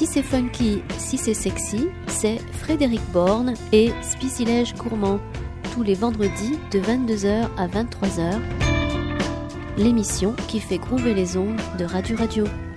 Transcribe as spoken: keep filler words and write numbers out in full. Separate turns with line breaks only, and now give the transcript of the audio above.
Si c'est funky, si c'est sexy, c'est Frédéric Borne et Spicilège Gourmand, tous les vendredis de vingt-deux heures à vingt-trois heures. L'émission qui fait groover les ondes de Radio Radio.